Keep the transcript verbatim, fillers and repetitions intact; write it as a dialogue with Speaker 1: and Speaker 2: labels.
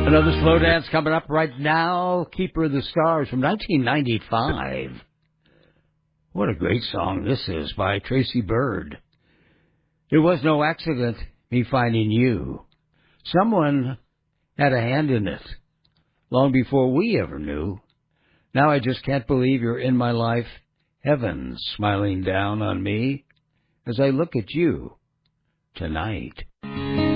Speaker 1: Another slow dance coming up right now. Keeper of the Stars from nineteen ninety-five. What a great song this is by Tracy Byrd. It was no accident, me finding you. Someone had a hand in it long before we ever knew. Now I just can't believe you're in my life. Heaven smiling down on me as I look at you tonight.